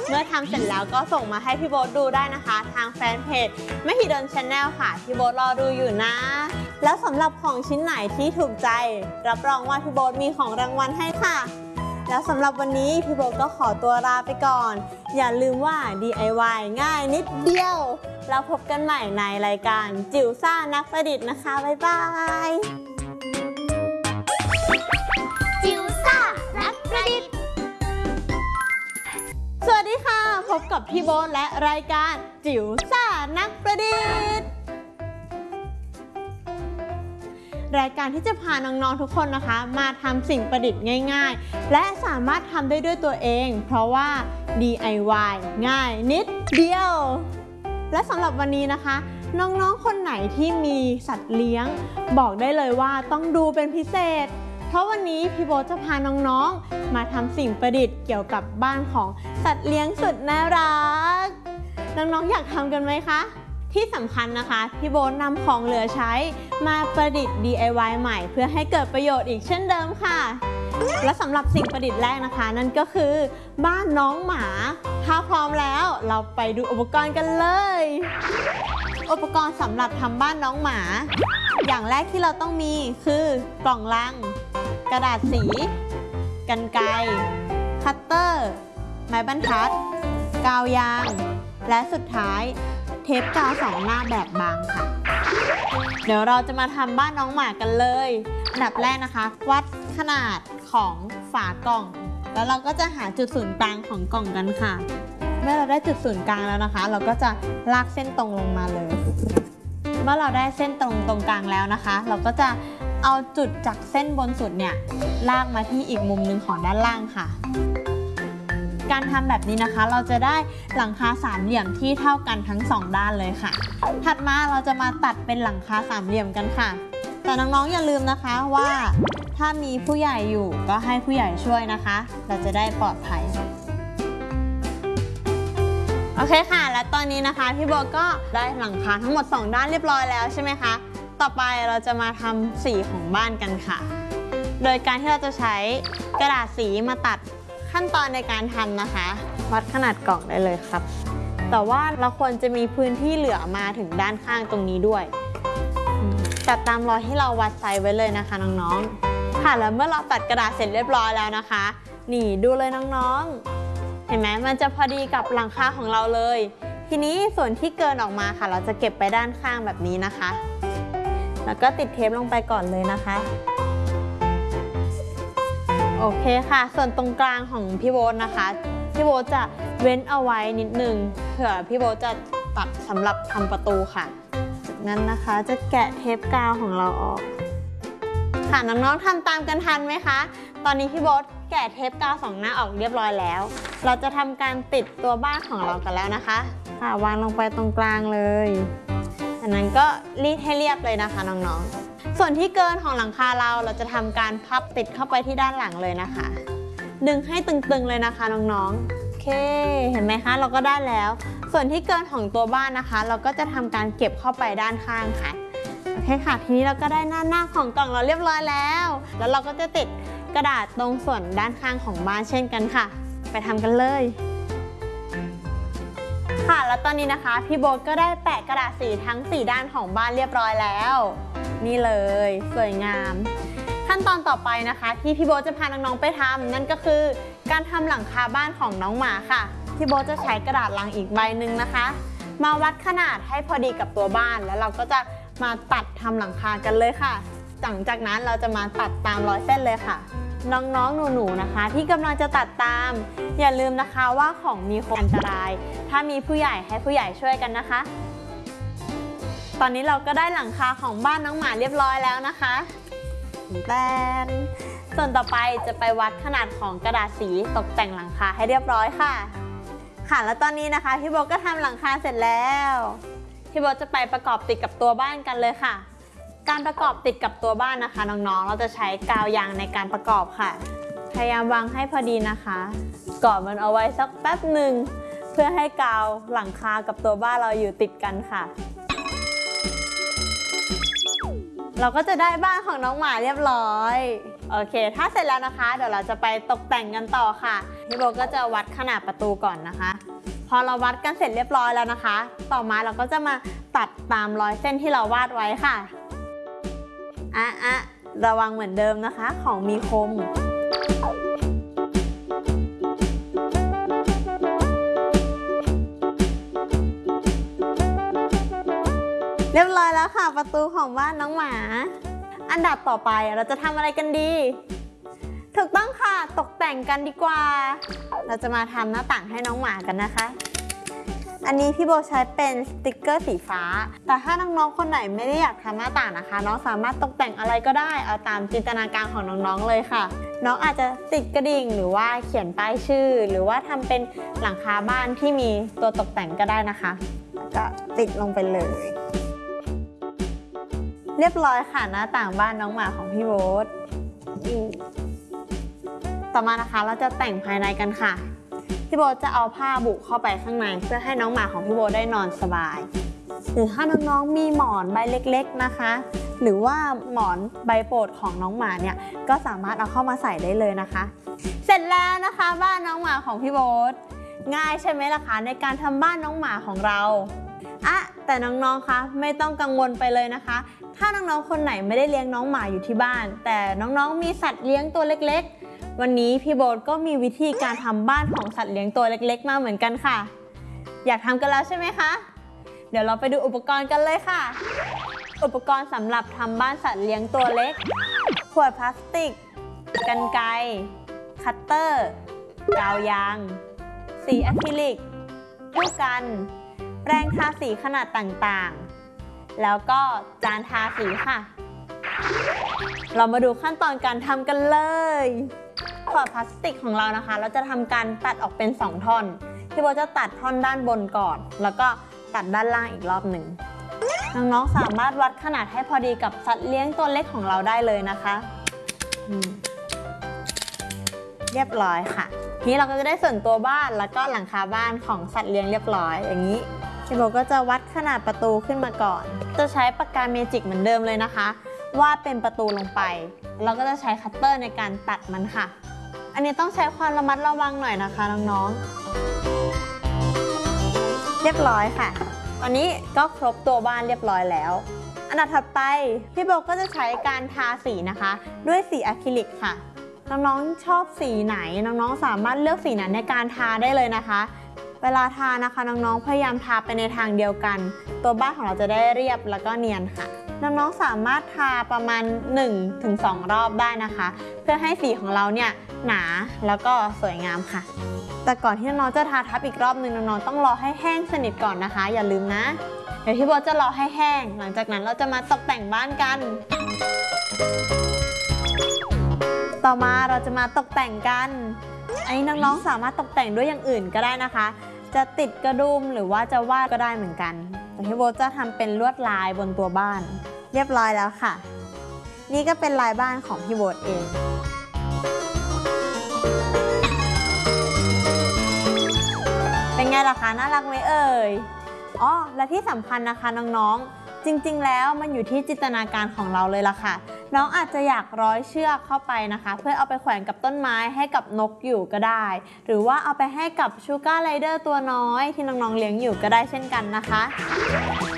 เมื่อทำเสร็จแล้วก็ส่งมาให้พี่โบ๊ทดูได้นะคะทางแฟนเพจมหิดล Channel ค่ะพี่โบ๊ทรอดูอยู่นะแล้วสำหรับของชิ้นไหนที่ถูกใจรับรองว่าพี่โบ๊ทมีของรางวัลให้ค่ะแล้วสำหรับวันนี้พี่โบ๊ทก็ขอตัวลาไปก่อนอย่าลืมว่า DIY ง่ายนิดเดียวแล้วพบกันใหม่ในรายการจิ๋วซ่านักประดิษฐ์นะคะบ๊ายบายจิ๋วซ่านักประดิษฐ์สวัสดีค่ะพบกับพี่โบ๊ทและรายการจิ๋วซ่านักประดิษฐ์รายการที่จะพาน้องๆทุกคนนะคะมาทำสิ่งประดิษฐ์ง่ายๆและสามารถทำได้ด้วยตัวเองเพราะว่า DIY ง่ายนิดเดียวและสำหรับวันนี้นะคะน้องๆคนไหนที่มีสัตว์เลี้ยงบอกได้เลยว่าต้องดูเป็นพิเศษเพราะวันนี้พี่โบ๊ทจะพาน้องๆมาทำสิ่งประดิษฐ์เกี่ยวกับบ้านของสัตว์เลี้ยงสุดน่ารักน้องๆอยากทำกันไหมคะที่สำคัญนะคะพี่โบ๊ทนำของเหลือใช้มาประดิษฐ์ DIY ใหม่เพื่อให้เกิดประโยชน์อีกเช่นเดิมค่ะและสำหรับสิ่งประดิษฐ์แรกนะคะนั่นก็คือบ้านน้องหมาถ้าพร้อมแล้วเราไปดูอุปกรณ์กันเลยอุปกรณ์สำหรับทำบ้านน้องหมาอย่างแรกที่เราต้องมีคือกล่องลังกระดาษสีกรรไกรคัตเตอร์ไม้บรรทัดกาวยางและสุดท้ายเทปกาว2 หน้าแบบบางค่ะเดี๋ยวเราจะมาทำบ้านน้องหมากันเลยอันดับแรกนะคะวัดขนาดของฝากล่องแล้วเราก็จะหาจุดศูนย์กลางของกล่องกันค่ะเมื่อเราได้จุดศูนย์กลางแล้วนะคะเราก็จะลากเส้นตรงลงมาเลยเมื่อเราได้เส้นตรงกลางแล้วนะคะเราก็จะเอาจุดจากเส้นบนสุดเนี่ยลากมาที่อีกมุมหนึ่งของด้านล่างค่ะการทำแบบนี้นะคะเราจะได้หลังคาสามเหลี่ยมที่เท่ากันทั้ง2ด้านเลยค่ะถัดมาเราจะมาตัดเป็นหลังคาสามเหลี่ยมกันค่ะแต่น้องๆอย่าลืมนะคะว่าถ้ามีผู้ใหญ่อยู่ก็ให้ผู้ใหญ่ช่วยนะคะเราจะได้ปลอดภัยโอเคค่ะและตอนนี้นะคะพี่โบก็ได้หลังคาทั้งหมด2ด้านเรียบร้อยแล้วใช่ไหมคะต่อไปเราจะมาทำสีของบ้านกันค่ะโดยการที่เราจะใช้กระดาษสีมาตัดขั้นตอนในการทำนะคะวัดขนาดกล่องได้เลยครับแต่ว่าเราควรจะมีพื้นที่เหลือมาถึงด้านข้างตรงนี้ด้วยตัดตามรอยที่เราวัดไซส์ไว้เลยนะคะน้องๆค่ะแล้วเมื่อเราตัดกระดาษเสร็จเรียบร้อยแล้วนะคะนี่ดูเลยน้องๆเห็นไหมมันจะพอดีกับหลังคาของเราเลยทีนี้ส่วนที่เกินออกมาค่ะเราจะเก็บไปด้านข้างแบบนี้นะคะแล้วก็ติดเทปลงไปก่อนเลยนะคะโอเคค่ะส่วนตรงกลางของพี่โบ๊ทนะคะพี่โบ๊ทจะเว้นเอาไว้นิดนึงเผื่อพี่โบ๊ทจะตัดสำหรับทำประตูค่ะจากนั้นนะคะจะแกะเทปกาวของเราออกค่ะน้องๆทำตามกันทันไหมคะตอนนี้พี่โบ๊ทแกะเทปกาว2 หน้าออกเรียบร้อยแล้วเราจะทำการติดตัวบ้านของเรากันแล้วนะคะค่ะวางลงไปตรงกลางเลยจากนั้นก็รีดให้เรียบเลยนะคะน้องๆส่วนที่เกินของหลังคาเราจะทำการพับติดเข้าไปที่ด้านหลังเลยนะคะดึงให้ตึงๆเลยนะคะน้องๆโอเคเห็นไหมคะเราก็ได้แล้วส่วนที่เกินของตัวบ้านนะคะเราก็จะทำการเก็บเข้าไปด้านข้างค่ะโอเคค่ะทีนี้เราก็ได้หน้าของกล่องเราเรียบร้อยแล้วแล้วเราก็จะติดกระดาษตรงส่วนด้านข้างของบ้านเช่นกันค่ะไปทำกันเลยค่ะแล้วตอนนี้นะคะพี่โบ๊ทก็ได้แปะกระดาษสีทั้ง4 ด้านของบ้านเรียบร้อยแล้วนี่เลยสวยงามขั้นตอนต่อไปนะคะที่พี่โบ๊ทจะพาน้องๆไปทำนั่นก็คือการทำหลังคาบ้านของน้องหมาค่ะพี่โบ๊ทจะใช้กระดาษลังอีกใบหนึ่งนะคะมาวัดขนาดให้พอดีกับตัวบ้านแล้วเราก็จะมาตัดทำหลังคากันเลยค่ะหลังจากนั้นเราจะมาตัดตามรอยเส้นเลยค่ะน้องๆหนูๆนะคะที่กำลังจะตัดตามอย่าลืมนะคะว่าของมีคมอันตรายถ้ามีผู้ใหญ่ให้ผู้ใหญ่ช่วยกันนะคะตอนนี้เราก็ได้หลังคาของบ้านน้องหมาเรียบร้อยแล้วนะคะส่วนต่อไปจะไปวัดขนาดของกระดาษสีตกแต่งหลังคาให้เรียบร้อยค่ะแล้วตอนนี้นะคะพี่โบก็ทำหลังคาเสร็จแล้วพี่โบจะไปประกอบติดกับตัวบ้านกันเลยค่ะการประกอบติดกับตัวบ้านนะคะน้องๆเราจะใช้กาวยางในการประกอบค่ะพยายามวางให้พอดีนะคะกอดมันเอาไว้สักแป๊บหนึ่งเพื่อให้กาวหลังคากับตัวบ้านเราอยู่ติดกันค่ะเราก็จะได้บ้านของน้องหมาเรียบร้อยโอเคถ้าเสร็จแล้วนะคะเดี๋ยวเราจะไปตกแต่งกันต่อค่ะพี่โบก็จะวัดขนาดประตูก่อนนะคะพอเราวัดกันเสร็จเรียบร้อยแล้วนะคะต่อมาเราก็จะมาตัดตามรอยเส้นที่เราวาดไว้ค่ะระวังเหมือนเดิมนะคะของมีคมเรียบร้อยแล้วค่ะประตูของบ้านน้องหมาอันดับต่อไปเราจะทำอะไรกันดีถูกต้องค่ะตกแต่งกันดีกว่าเราจะมาทำหน้าต่างให้น้องหมากันนะคะอันนี้พี่โบใช้เป็นสติกเกอร์สีฟ้าแต่ถ้าน้องๆคนไหนไม่ได้อยากทำหน้าต่างนะคะน้องสามารถตกแต่งอะไรก็ได้เอาตามจินตนาการของน้องๆเลยค่ะน้องอาจจะติดกระดิ่งหรือว่าเขียนป้ายชื่อหรือว่าทำเป็นหลังคาบ้านที่มีตัวตกแต่งก็ได้นะคะแล้วก็ติดลงไปเลยเรียบร้อยค่ะหน้าต่างบ้านน้องหมาของพี่โบ๊ทต่อมานะคะเราจะแต่งภายในกันค่ะพี่โบ๊ทจะเอาผ้าบุเข้าไปข้างในเพื่อให้น้องหมาของพี่โบ๊ทได้นอนสบายหรือถ้าน้องๆมีหมอนใบเล็กๆนะคะหรือว่าหมอนใบโปรดของน้องหมาเนี่ยก็สามารถเอาเข้ามาใส่ได้เลยนะคะเสร็จแล้วนะคะบ้านน้องหมาของพี่โบ๊ทง่ายใช่ไหมล่ะคะในการทำบ้านน้องหมาของเราแต่น้องๆคะไม่ต้องกังวลไปเลยนะคะถ้าน้องๆคนไหนไม่ได้เลี้ยงน้องหมาอยู่ที่บ้านแต่น้องๆมีสัตว์เลี้ยงตัวเล็กๆวันนี้พี่โบ๊ทก็มีวิธีการทำบ้านของสัตว์เลี้ยงตัวเล็กๆมาเหมือนกันค่ะอยากทำกันแล้วใช่ไหมคะเดี๋ยวเราไปดูอุปกรณ์กันเลยค่ะอุปกรณ์สำหรับทำบ้านสัตว์เลี้ยงตัวเล็กขวดพลาสติกกรรไกรคัตเตอร์กาวยางสีอะคริลิกผู้กันแปรงทาสีขนาดต่างๆแล้วก็จานทาสีค่ะเรามาดูขั้นตอนการทำกันเลยขวดพลาสติกของเรานะคะเราจะทำการตัดออกเป็น2ท่อนพี่โบจะตัดท่อนด้านบนก่อนแล้วก็ตัดด้านล่างอีกรอบหนึ่งน้องๆสามารถวัดขนาดให้พอดีกับสัตว์เลี้ยงตัวเล็กของเราได้เลยนะคะเรียบร้อยค่ะนี้เราก็จะได้ส่วนตัวบ้านแล้วก็หลังคาบ้านของสัตว์เลี้ยงเรียบร้อยอย่างนี้พี่โบก็จะวัดขนาดประตูขึ้นมาก่อนจะใช้ปากกาเมจิกเหมือนเดิมเลยนะคะวาดเป็นประตูลงไปเราก็จะใช้คัตเตอร์ในการตัดมันค่ะอันนี้ต้องใช้ความระมัดระวังหน่อยนะคะน้องๆเรียบร้อยค่ะตอนนี้ก็ครบตัวบ้านเรียบร้อยแล้วอันดับถัดไปพี่โบก็จะใช้การทาสีนะคะด้วยสีอะคริลิกค่ะน้องๆชอบสีไหนน้องๆสามารถเลือกสีนั้นในการทาได้เลยนะคะเวลาทานะคะน้องๆพยายามทาไปในทางเดียวกันตัวบ้านของเราจะได้เรียบแล้วก็เนียนค่ะน้องๆสามารถทาประมาณ 1-2 รอบได้นะคะเพื่อให้สีของเราเนี่ยหนาแล้วก็สวยงามค่ะแต่ก่อนที่น้องๆจะทาทับอีกรอบนึงน้องๆต้องรอให้แห้งสนิทก่อนนะคะอย่าลืมนะเดี๋ยวพี่โบจะรอให้แห้งหลังจากนั้นเราจะมาตกแต่งบ้านกันต่อมาเราจะมาตกแต่งกันอันนี้น้องๆสามารถตกแต่งด้วยอย่างอื่นก็ได้นะคะจะติดกระดุมหรือว่าจะวาดก็ได้เหมือนกันแต่พี่โบจะทำเป็นลวดลายบนตัวบ้านเรียบร้อยแล้วค่ะนี่ก็เป็นลายบ้านของพี่โบเองเป็นไงล่ะคะน่ารักไหมเอ่ยและที่สำคัญนะคะน้องๆจริงๆแล้วมันอยู่ที่จินตนาการของเราเลยล่ะค่ะน้องอาจจะอยากร้อยเชือกเข้าไปนะคะเพื่อเอาไปแขวนกับต้นไม้ให้กับนกอยู่ก็ได้หรือว่าเอาไปให้กับชูการ์ไรเดอร์ตัวน้อยที่น้องๆเลี้ยงอยู่ก็ได้เช่นกันนะคะ